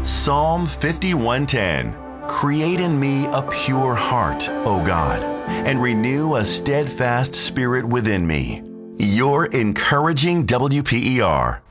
Psalm 51:10. Create in me a pure heart, O God, and renew a steadfast spirit within me. Your encouraging WPER.